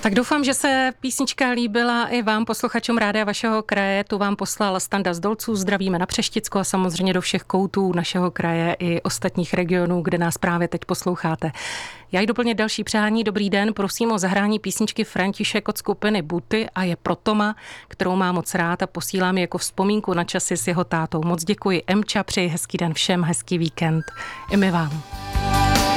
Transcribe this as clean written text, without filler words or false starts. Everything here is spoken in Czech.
Tak doufám, že se písnička líbila i vám, posluchačům Rádia vašeho kraje. Tu vám poslal Standa z Dolců. Zdravíme na Přešticko a samozřejmě do všech koutů našeho kraje i ostatních regionů, kde nás právě teď posloucháte. Já jí doplně další přání. Dobrý den, prosím o zahrání písničky František od skupiny Buty a je pro Toma, kterou mám moc rád a posílám jako vzpomínku na časy s jeho tátou. Moc děkuji. Emča, přeji hezký den všem, hezký víkend. I my vám.